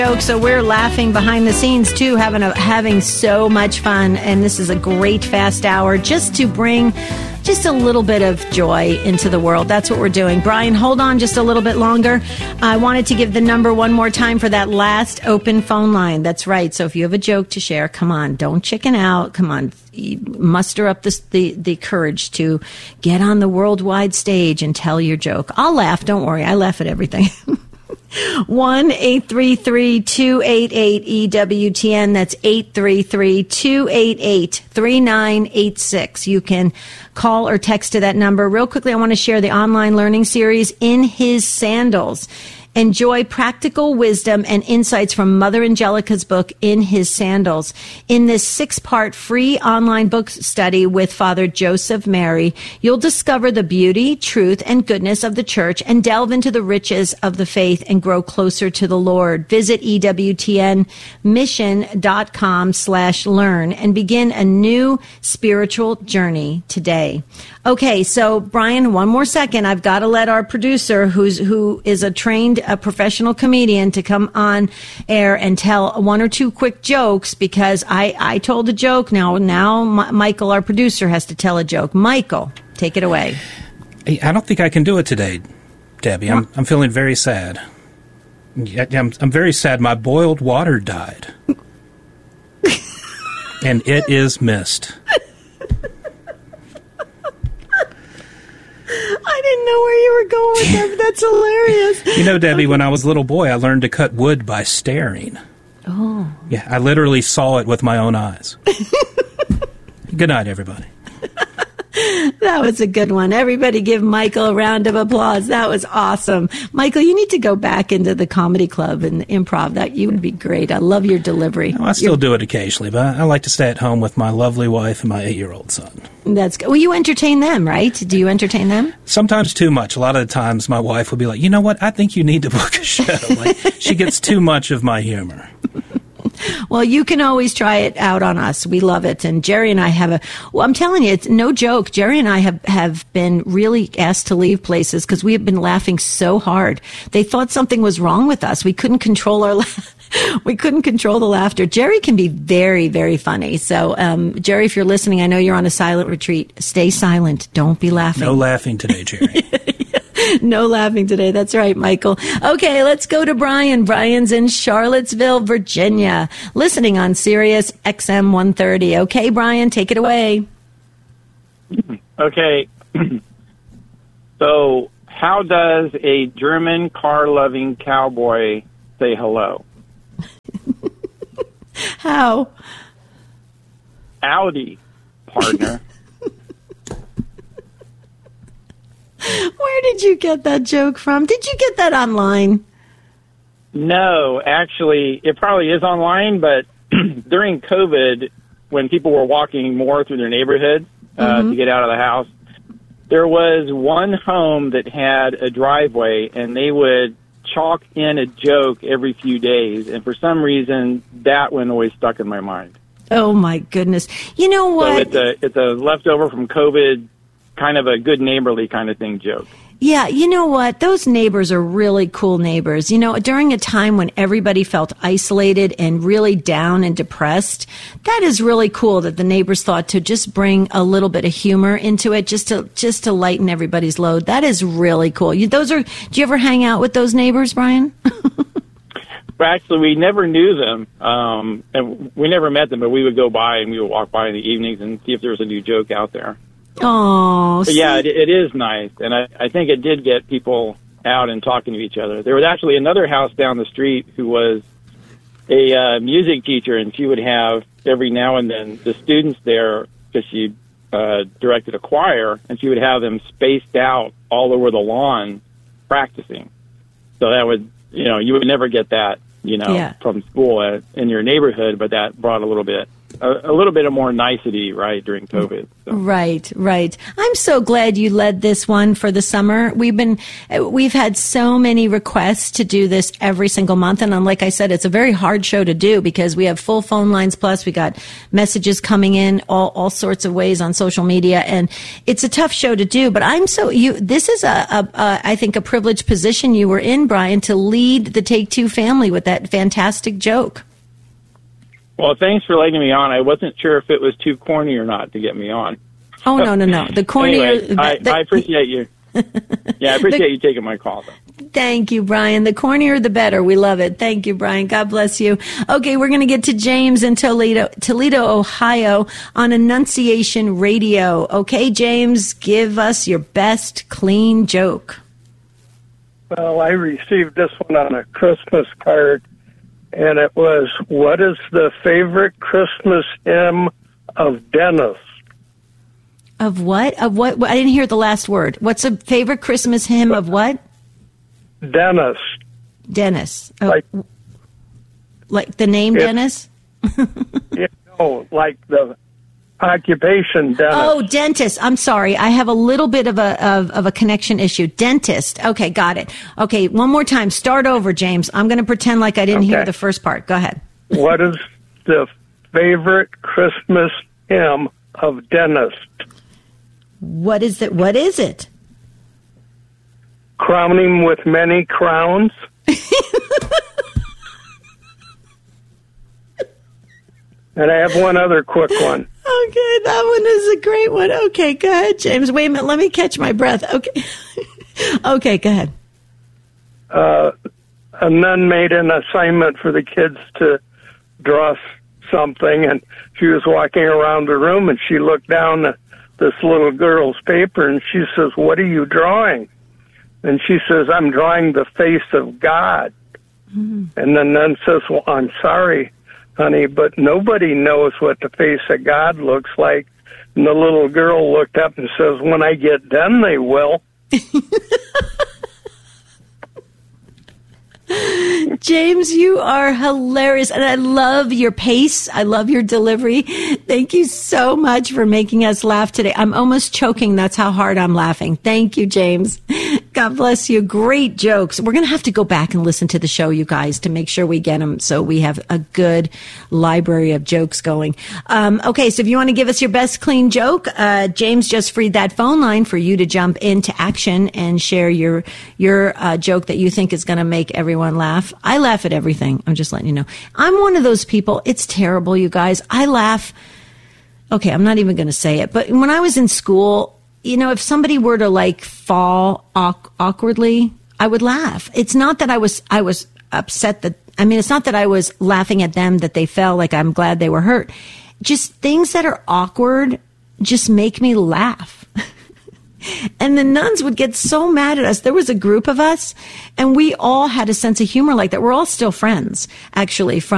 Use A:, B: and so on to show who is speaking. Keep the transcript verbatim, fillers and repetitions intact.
A: So we're laughing behind the scenes too, having a, having so much fun, and this is a great fast hour just to bring just a little bit of joy into the world. That's what we're doing. Brian, hold on just a little bit longer. I wanted to give the number one more time for that last open phone line. That's right. So if you have a joke to share, come on, don't chicken out. Come on, muster up the the, the courage to get on the worldwide stage and tell your joke. I'll laugh. Don't worry. I laugh at everything. one eight three three two eight eight E W T N. That's eight three three two eight eight three nine eight six. You can call or text to that number. Real quickly, I want to share the online learning series, In His Sandals. Enjoy practical wisdom and insights from Mother Angelica's book, In His Sandals. In this six-part free online book study with Father Joseph Mary, you'll discover the beauty, truth, and goodness of the church and delve into the riches of the faith and grow closer to the Lord. Visit E W T N mission dot com slash learn and begin a new spiritual journey today. Okay, so Brian, one more second. I've got to let our producer, who's who is a trained a professional comedian, to come on air and tell one or two quick jokes, because I, I told a joke. Now, now M- Michael, our producer, has to tell a joke. Michael, take it away.
B: I don't think I can do it today, Debbie. I'm I'm feeling very sad. I'm, I'm very sad. My boiled water died. And it is missed.
A: I didn't know where you were going with that, but that's hilarious.
B: You know, Debbie, when I was a little boy, I learned to cut wood by staring.
A: Oh.
B: Yeah, I literally saw it with my own eyes. Good night, everybody.
A: That was a good one. Everybody give Michael a round of applause. That was awesome. Michael, you need to go back into the comedy club and improv. That you would be great. I love your delivery.
B: Well, I still You're, do it occasionally, but I like to stay at home with my lovely wife and my eight-year-old son.
A: That's good. Well, you entertain them, right? Do you entertain them?
B: Sometimes too much. A lot of the times my wife will be like, you know what? I think you need to book a show. Like, she gets too much of my humor.
A: Well, you can always try it out on us. We love it. And Jerry and I have a, well, I'm telling you, it's no joke. Jerry and I have, have been really asked to leave places because we have been laughing so hard. They thought something was wrong with us. We couldn't control our laugh. We couldn't control the laughter. Jerry can be very, very funny. So, um, Jerry, if you're listening, I know you're on a silent retreat. Stay silent. Don't be laughing.
B: No laughing today, Jerry.
A: No laughing today. That's right, Michael. Okay, let's go to Brian. Brian's in Charlottesville, Virginia, listening on Sirius X M one thirty. Okay, Brian, take it away.
C: Okay. So, how does a German car-loving cowboy say hello?
A: How?
C: Audi, partner.
A: Where did you get that joke from? Did you get that online?
C: No, actually, it probably is online, but during COVID, when people were walking more through their neighborhood uh, mm-hmm. to get out of the house, there was one home that had a driveway, and they would chalk in a joke every few days, and for some reason, that one always stuck in my mind.
A: Oh, my goodness. You know what?
C: So it's a, it's a leftover from COVID, kind of a good neighborly kind of thing joke.
A: Yeah, you know what? Those neighbors are really cool neighbors. You know, during a time when everybody felt isolated and really down and depressed, that is really cool that the neighbors thought to just bring a little bit of humor into it, just to just to lighten everybody's load. That is really cool. You, those are. Do you ever hang out with those neighbors, Brian?
C: Well, actually, we never knew them, um, and we never met them, but we would go by and we would walk by in the evenings and see if there was a new joke out there.
A: Oh,
C: yeah, it, it is nice, and I, I think it did get people out and talking to each other. There was actually another house down the street who was a uh, music teacher, and she would have every now and then the students there, because she uh, directed a choir, and she would have them spaced out all over the lawn practicing. So that would, you know, you would never get that, you know,
A: yeah.
C: from school uh, in your neighborhood, but that brought a little bit. a, a little bit of more nicety, right, during COVID. So.
A: Right, right. I'm so glad you led this one for the summer. We've been, we've had so many requests to do this every single month. And like I said, it's a very hard show to do because we have full phone lines. Plus we got messages coming in all, all sorts of ways on social media. And it's a tough show to do, but I'm so, you, this is a, a, a I think a privileged position you were in, Brian, to lead the Take Two family with that fantastic joke.
C: Well, thanks for letting me on. I wasn't sure if it was too corny or not to get me on.
A: Oh, no, no, no. The cornier...
C: Anyway, I,
A: the,
C: I appreciate you. Yeah, I appreciate the, you taking my call, though.
A: Thank you, Brian. The cornier, the better. We love it. Thank you, Brian. God bless you. Okay, we're going to get to James in Toledo, Toledo, Ohio on Annunciation Radio. Okay, James, give us your best clean joke.
D: Well, I received this one on a Christmas card. And it was, what is the favorite Christmas hymn of Dennis?
A: Of what? Of what? I didn't hear the last word. What's a favorite Christmas hymn of what?
D: Dennis.
A: Dennis. Oh,
D: like,
A: like the name Dennis?
D: Yeah, no, like the occupation dentist.
A: Oh, dentist. I'm sorry. I have a little bit of a of, of a connection issue. Dentist. Okay, got it. Okay, one more time. Start over, James. I'm going to pretend like I didn't
D: okay.
A: hear the first part. Go ahead.
D: What is the favorite Christmas hymn of dentist?
A: What is it? What is it?
D: Crown him with many crowns. And I have one other quick one.
A: Okay, that one is a great one. Okay, go ahead, James. Wait a minute. Let me catch my breath. Okay. Okay, go ahead.
D: Uh, a nun made an assignment for the kids to draw something, and she was walking around the room, and she looked down at this little girl's paper, and she says, "What are you drawing?" And she says, "I'm drawing the face of God." Mm-hmm. And the nun says, "Well, I'm sorry, honey, but nobody knows what the face of God looks like." And the little girl looked up and says, "When I get done, they will."
A: James, you are hilarious, and I love your pace. I love your delivery. Thank you so much for making us laugh today. I'm almost choking. That's how hard I'm laughing. Thank you, James. God bless you. Great jokes. We're going to have to go back and listen to the show, you guys, to make sure we get them so we have a good library of jokes going. Um, okay, so if you want to give us your best clean joke, uh, James just freed that phone line for you to jump into action and share your your uh, joke that you think is going to make everyone laugh. I laugh at everything. I'm just letting you know. I'm one of those people. It's terrible, you guys. I laugh. Okay, I'm not even going to say it. But when I was in school, you know, if somebody were to like fall awk- awkwardly, I would laugh. It's not that I was, I was upset that, I mean, it's not that I was laughing at them that they fell, like I'm glad they were hurt. Just things that are awkward just make me laugh. And the nuns would get so mad at us. There was a group of us, and we all had a sense of humor like that. We're all still friends, actually, from